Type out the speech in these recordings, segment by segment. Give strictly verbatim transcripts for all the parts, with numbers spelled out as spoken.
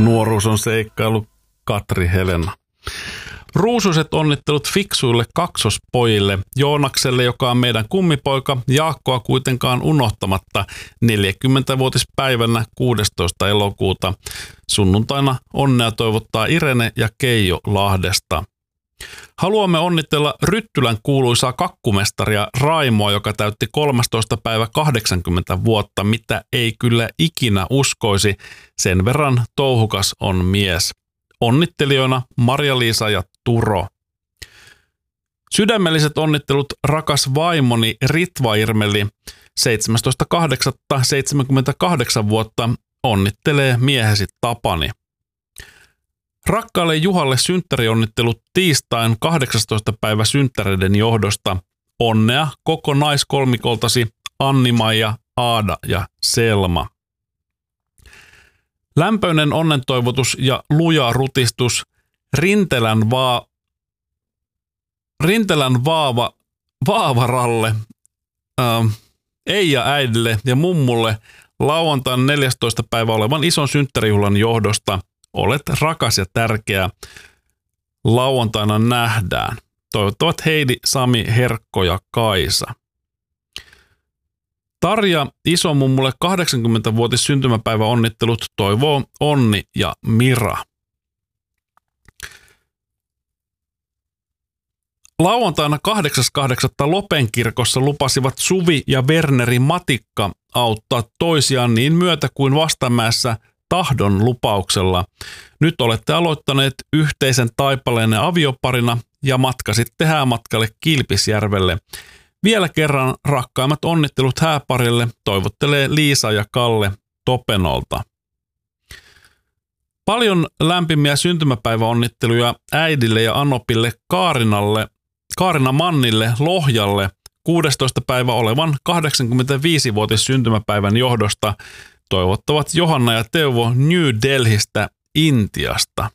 Nuoruus on seikkailu, Katri Helena. Ruusuiset onnittelut fiksuille kaksospojille, Joonakselle, joka on meidän kummipoika, Jaakkoa kuitenkaan unohtamatta neljäkymmentävuotispäivänä kuudestoista elokuuta. Sunnuntaina onnea toivottaa Irene ja Keijo Lahdesta. Haluamme onnitella Ryttylän kuuluisaa kakkumestaria Raimoa, joka täytti kolmastoista päivä kahdeksankymmentä vuotta, mitä ei kyllä ikinä uskoisi, sen verran touhukas on mies. Onnittelijoina Maria-Liisa ja Turo. Sydämelliset onnittelut rakas vaimoni Ritva Irmeli, seitsemästoista kahdeksatta seitsemänkymmentäkahdeksan vuotta, onnittelee miehesi Tapani. Rakkaalle Juhalle synttärionnittelut tiistain kahdeksastoista päivä synttäreiden johdosta. Onnea koko naiskolmikoltasi Anni-Maija, Aada ja Selma. Lämpöinen onnentoivotus ja luja rutistus Rintelän, vaa, Rintelän vaava, vaavaralle, ää, Eija äidille ja mummulle lauantain neljästoista päivä olevan ison synttärijuhlan johdosta. Olet rakas ja tärkeä. Lauantaina nähdään. Toivottavat Heidi, Sami, Herkko ja Kaisa. Tarja isomummulle kahdeksankymmentävuotis syntymäpäivä onnittelut toivoo Onni ja Mira. Lauantaina kahdeksas kahdeksatta Lopenkirkossa lupasivat Suvi ja Werneri Matikka auttaa toisiaan niin myötä kuin Vastamäessä tahdon lupauksella. Nyt olette aloittaneet yhteisen taipaleenne avioparina ja matkasitte häämatkalle Kilpisjärvelle. Vielä kerran rakkaimmat onnittelut hääparille toivottelee Liisa ja Kalle Topenolta. Paljon lämpimiä syntymäpäiväonnitteluja äidille ja Anopille Kaarinalle, Kaarina Mannille Lohjalle kuudestoista päivä olevan kahdeksankymmentäviisivuotis syntymäpäivän johdosta. Toivottavat Johanna ja Teuvo New Delhistä Intiasta.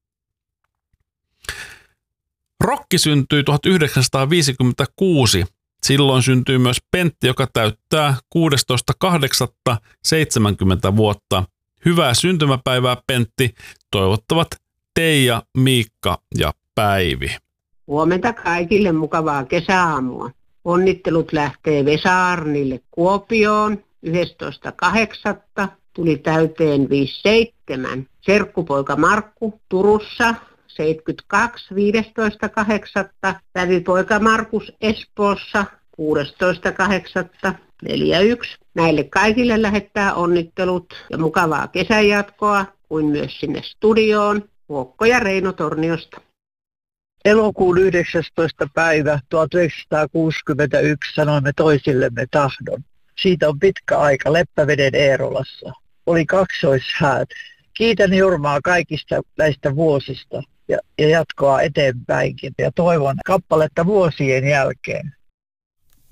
Rokki syntyi tuhatyhdeksänsataaviisikymmentäkuusi. Silloin syntyi myös Pentti, joka täyttää kuudestoista kahdeksatta seitsemänkymmentä vuotta. Hyvää syntymäpäivää, Pentti. Toivottavat Teija, Miikka ja Päivi. Huomenta kaikille, mukavaa kesäaamua. Onnittelut lähtee Vesa Arnille Kuopioon. yhdestoista kahdeksatta tuli täyteen viisikymmentäseitsemän. Serkkupoika Markku Turussa seitsemänkymmentäkaksi. viidestoista kahdeksatta Tävipoika Markus Espoossa kuudestoista kahdeksatta neljäkymmentäyksi. Näille kaikille lähettää onnittelut ja mukavaa kesänjatkoa kuin myös sinne studioon Vuokko ja Reino Torniosta. Elokuun yhdeksästoista päivä tuhatyhdeksänsataakuusikymmentäyksi sanoimme toisillemme tahdon. Siitä on pitkä aika Leppäveden Eerolassa. Oli kaksoishäät. Kiitän Jurmaa kaikista näistä vuosista ja, ja jatkoa eteenpäinkin. Ja toivon kappaletta vuosien jälkeen.